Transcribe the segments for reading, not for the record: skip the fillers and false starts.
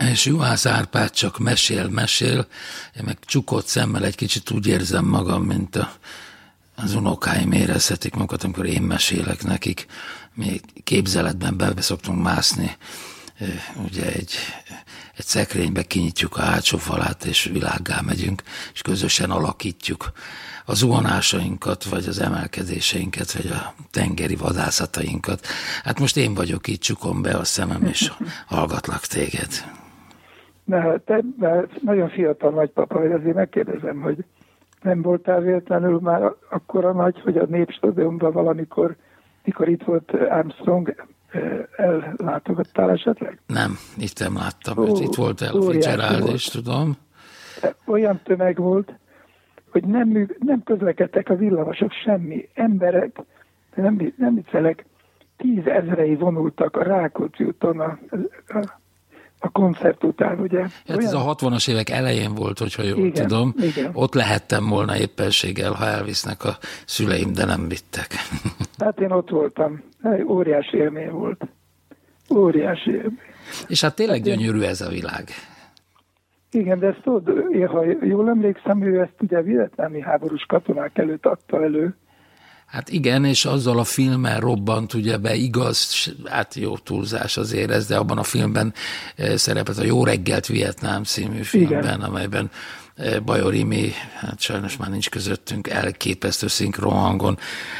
És Juhász Árpád csak mesél, én meg csukott szemmel egy kicsit úgy érzem magam, mint az unokáim érezhetik magukat, amikor én mesélek nekik. Mi képzeletben be szoktunk mászni, ugye egy szekrénybe kinyitjuk a hátsó falát, és világgá megyünk, és közösen alakítjuk a zuhanásainkat, vagy az emelkedéseinket, vagy a tengeri vadászatainkat. Hát most én vagyok itt, csukom be a szemem, és hallgatlak téged. Te nagyon fiatal nagypapa vagy, azért megkérdezem, hogy nem voltál véletlenül már akkora nagy, hogy a Népstadionban valamikor, mikor itt volt Armstrong, ellátogattál esetleg? Nem, itt nem láttam. Itt volt Ella Fitzgerald is, tudom. Olyan tömeg volt, hogy nem közlekedtek a villamosok, semmi. Emberek, nem viccelek, 10 000 vonultak a Rákóczi úton a koncert után, ugye? Hát ez a 60-as évek elején volt, hogyha jól igen, tudom. Igen. Ott lehettem volna éppenséggel, ha elvisznek a szüleim, de nem vittek. Hát én ott voltam. Óriási élmény volt. Óriási élmény. És hát tényleg gyönyörű ez a világ. Igen, de ezt tudod, ha jól emlékszem, ő ezt ugye vietnámi háborús katonák előtt adta elő. Hát igen, és azzal a filmmel robbant ugye be, igaz, hát jó túlzás azért ez, de abban a filmben szerepelt a Jó reggelt Vietnám című filmben, igen. Amelyben Bajor Imi, hát sajnos már nincs közöttünk, elképesztő szinkronhangon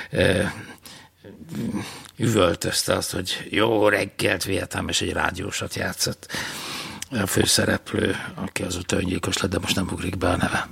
üvöltözte azt, hogy jó reggelt Vietnám, és egy rádiósat játszott. A főszereplő, aki azóta öngyilkos lett, de most nem ugrik be a neve.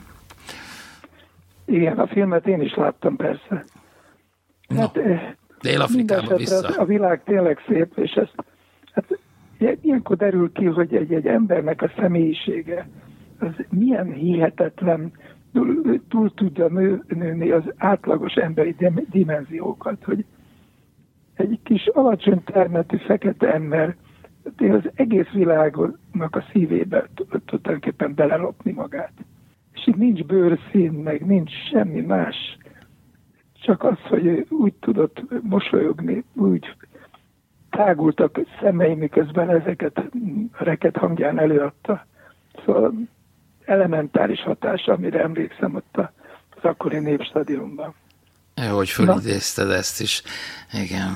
Igen, a filmet én is láttam persze. Hát, Dél-Afrikába vissza. A világ tényleg szép, és ilyenkor derül ki, hogy egy embernek a személyisége az milyen hihetetlen, túl tudja nőni az átlagos emberi dimenziókat, hogy egy kis alacsony termetű fekete ember az egész világnak a szívébe tulajdonképpen belelopni magát. És itt nincs bőrszín, meg nincs semmi más, csak az, hogy úgy tudott mosolyogni, úgy tágultak szemei, miközben ezeket reket hangján előadta. Szóval elementáris hatás, amire emlékszem ott az akkori Népstadionban. Jó, hogy fölidézted ezt is. Igen.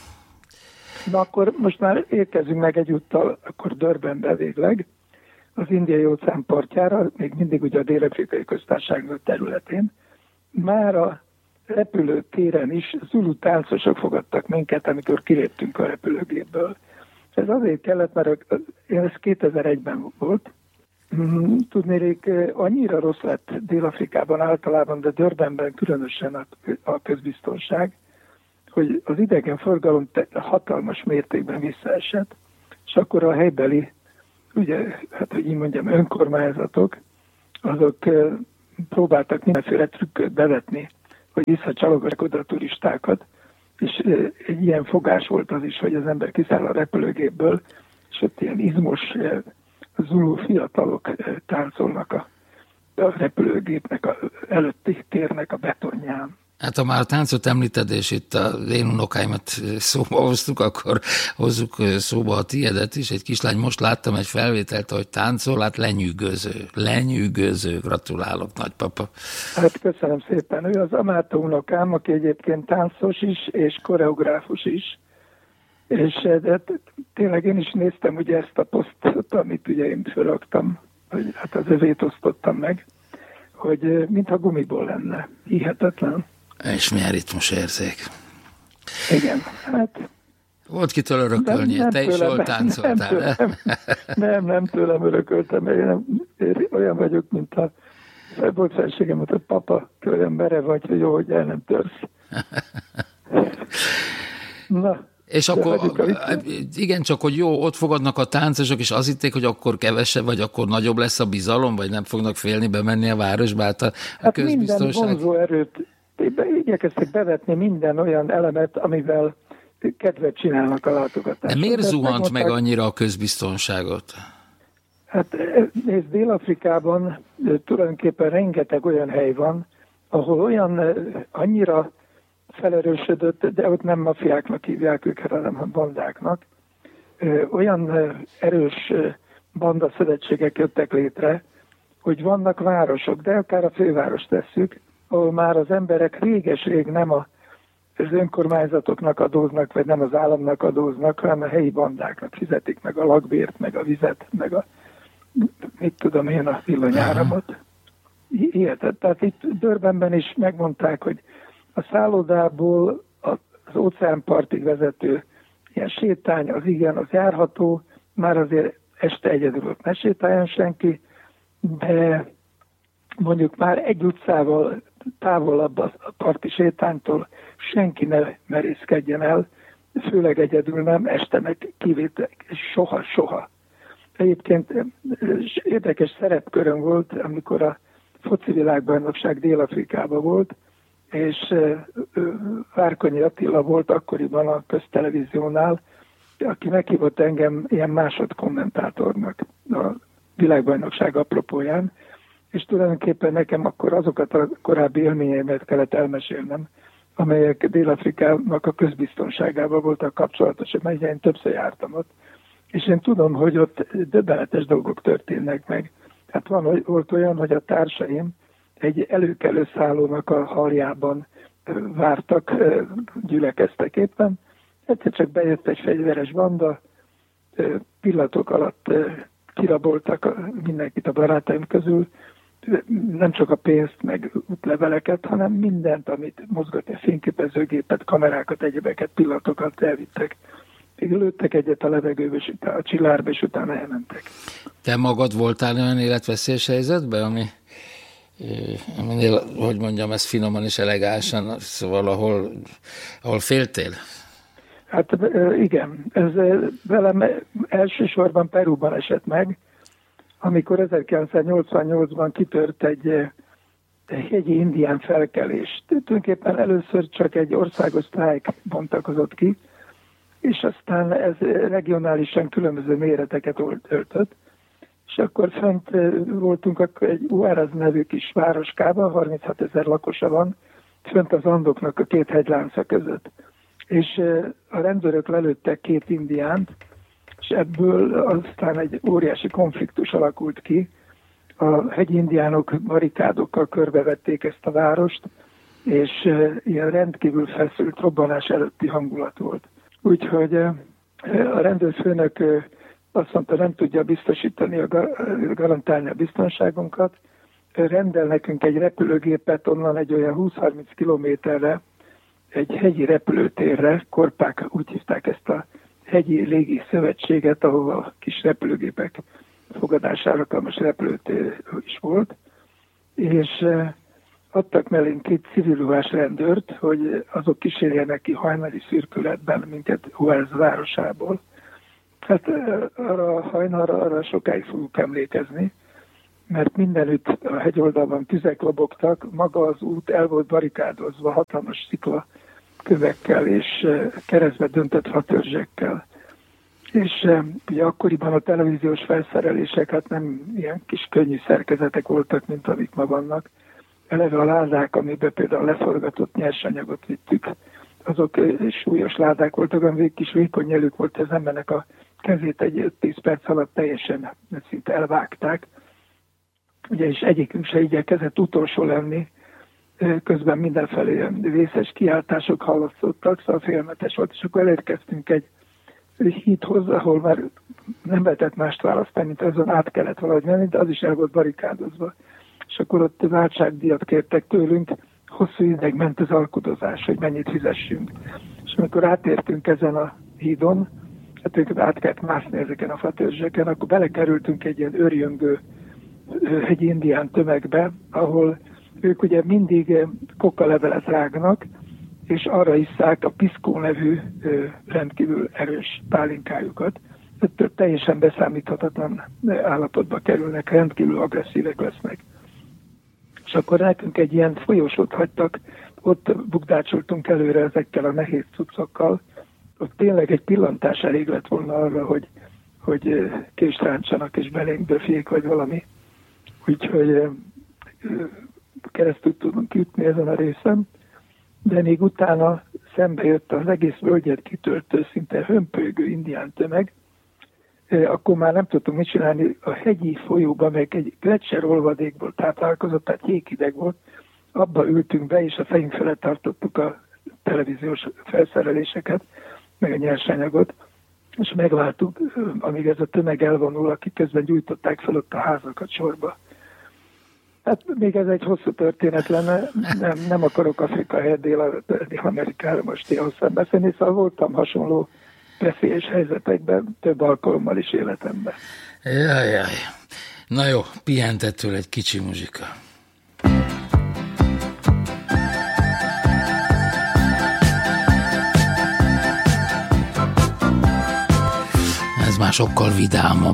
Na akkor most már érkezünk meg egyúttal akkor Durbanbe végleg, az Indiai-óceán partjára, még mindig ugye a Dél-Afrikai Köztársaság területén. Már a repülőtéren is zulu táncosok fogadtak minket, amikor kiléptünk a repülőgépből. Ez azért kellett, mert ez 2001-ben volt. Tudnék, annyira rossz lett Dél-Afrikában általában, de Durbanben különösen a közbiztonság, hogy az idegenforgalom hatalmas mértékben visszaesett, és akkor a helybeli, ugye, hát hogy így mondjam, önkormányzatok, azok próbáltak mindenféle trükköt bevetni, hogy visszacsalogassák oda a turistákat, és egy ilyen fogás volt az is, hogy az ember kiszáll a repülőgépből, és ott ilyen izmos zulu fiatalok táncolnak a repülőgépnek előtti térnek a betonján. Hát ha már a táncot említed, és itt az én unokáimat szóba hoztuk, akkor hozzuk szóba a tiédet is. Egy kislány, most láttam egy felvételt, hogy táncol, hát lenyűgöző, gratulálok, nagypapa. Hát köszönöm szépen. Ő az Amáta unokám, aki egyébként táncos is, és koreográfus is. És tényleg én is néztem ugye ezt a posztot, amit ugye én felraktam, hogy hát az övét osztottam meg, hogy mintha gumiból lenne. Hihetetlen. És milyen ritmusérzék. Igen, hát... Volt kitől örökölnie, te is jól táncoltál, nem tőlem örököltem, én olyan vagyok, mint a volt felségem, hogy a papa, olyan mere vagy, hogy jó, hogy el nem törsz. Na, és akkor, igen, csak hogy jó, ott fogadnak a táncosok, és azt hitték, hogy akkor kevesebb, vagy akkor nagyobb lesz a bizalom, vagy nem fognak félni bemenni a városba, hát a közbiztonság. Minden vonzó erőt igyekeztek bevetni, minden olyan elemet, amivel kedvet csinálnak a látogatásra. De miért zuhant meg annyira a közbiztonságot? Hát nézd, Dél-Afrikában tulajdonképpen rengeteg olyan hely van, ahol olyan annyira felerősödött, de ott nem mafiáknak hívják őket, hanem bandáknak. Olyan erős banda szövetségek jöttek létre, hogy vannak városok, de akár a fővárost tesszük, ahol már az emberek réges-rég nem az önkormányzatoknak adóznak, vagy nem az államnak adóznak, hanem a helyi bandáknak fizetik meg a lakbért, meg a vizet, meg a mit tudom én, a villanyáramot. Ilyet. Tehát itt Durbanben is megmondták, hogy a szállodából az óceánpartig vezető ilyen sétány, az igen, az járható, már azért este egyedül ott ne sétáljon senki, de mondjuk már egy utcával távolabb a parti sétánytól senki ne merészkedjen el, főleg egyedül nem, este meg kivétel, soha. Egyébként érdekes szerepköröm volt, amikor a foci világbajnokság Dél-Afrikában volt, és Várkonyi Attila volt akkoriban a köztelevíziónál, aki meghívott engem ilyen másodkommentátornak a világbajnokság apropóján, és tulajdonképpen nekem akkor azokat a korábbi élményeimet kellett elmesélnem, amelyek Dél-Afrikának a közbiztonságával voltak kapcsolatosak, mert én többször jártam ott, és én tudom, hogy ott döbbenetes dolgok történnek meg. Hát volt olyan, hogy a társaim egy előkelő szállónak a haljában vártak, gyülekeztek éppen. Egyszer csak bejött egy fegyveres banda, pillanatok alatt kiraboltak mindenkit a barátaim közül, nem csak a pénzt, meg útleveleket, hanem mindent, amit mozgatni, a fényképezőgépet, kamerákat, egyebeket, pillanatokat elvittek. Még lőttek egyet a levegőbe, a csillárba, és utána elmentek. Te magad voltál olyan életveszélyes helyzetben, aminél, hogy mondjam, ez finoman és elegánsan, szóval ahol féltél? Hát igen, ez velem elsősorban Perúban esett meg, amikor 1988-ban kitört egy hegyi indián felkelés. Tulajdonképpen először csak egy országos sztrájk bontakozott ki, és aztán ez regionálisan különböző méreteket öltött, és akkor fönt voltunk akkor egy Huaraz nevű kis városkában, 36 000 lakosa van, fönt az Andoknak a két hegylánca között. És a rendőrök lelőttek 2 indiánt, és ebből aztán egy óriási konfliktus alakult ki. A hegyi indiánok barikádokkal körbevették ezt a várost, és ilyen rendkívül feszült robbanás előtti hangulat volt. Úgyhogy a rendőrfőnök azt mondta, nem tudja biztosítani, garantálni a biztonságunkat. Rendel nekünk egy repülőgépet onnan egy olyan 20-30 kilométerre, egy hegyi repülőtérre, Korpák, úgy hívták ezt a hegyi légi szövetséget, ahol a kis repülőgépek fogadására alkalmas repülőtér is volt, és adtak mellén 2 civilruhás rendőrt, hogy azok kísérjenek ki hajnali szürkületben minket Huaraz városából. Hát arra a hajnalra, arra sokáig fogunk emlékezni, mert mindenütt a hegyoldalban tüzek lobogtak, maga az út el volt barikádozva hatalmas szikla kövekkel és keresztbe döntött fatörzsekkel. És ugye akkoriban a televíziós felszerelések hát nem ilyen kis könnyű szerkezetek voltak, mint amik ma vannak. Eleve a ládák, amiben például leforgatott nyersanyagot vittük, azok súlyos ládák voltak, amik kis vékony nyelük volt, az embernek a kezét egy 10 perc alatt teljesen szinte elvágták. Ugye és egyikünk se igyekezett utolsó lenni, közben mindenfelé vészes kiáltások hallatszottak, szóval félelmetes volt, és akkor elérkeztünk egy hídhoz, ahol már nem lehetett mást választani, mint azon át kellett valahogy menni, de az is el volt barikádozva. És akkor ott váltságdíjat kértek tőlünk, hosszú ideig ment az alkudozás, hogy mennyit fizessünk. És amikor átértünk ezen a hídon, hát át kellett mászni ezeken a fatörzseken, akkor belekerültünk egy ilyen őrjöngő hegyi indián tömegbe, ahol ők ugye mindig kokalevelet rágnak, és arra isszák a piszkó nevű rendkívül erős pálinkájukat. Ettől teljesen beszámíthatatlan állapotba kerülnek, rendkívül agresszívek lesznek. És akkor nekünk egy ilyen folyósót hagytak, ott bukdácsoltunk előre ezekkel a nehéz cuccokkal. Ott tényleg egy pillantás elég lett volna arra, hogy kést ráncsanak és belénk döfjék, vagy valami. Úgyhogy keresztül tudunk jutni ezen a részen, de még utána szembe jött az egész völgyet kitöltő, szinte hömpölygő indián tömeg, akkor már nem tudtunk mit csinálni. A hegyi folyóban meg egy gletszerolvadékból táplálkozott, tehát jéghideg volt, abba ültünk be, és a fejünk felett tartottuk a televíziós felszereléseket, meg a nyersanyagot, és megvártuk, amíg ez a tömeg elvonul, akik közben gyújtották fel ott a házakat sorba. Hát még ez egy hosszú történet lenne, nem akarok Afrika Dél-Amerikára most ilyen hosszan beszélni, szóval voltam hasonló veszélyes helyzetekben több alkalommal is életemben. Jaj. Na jó, pihentettől egy kicsi muzsika. Ez már sokkal vidámabb.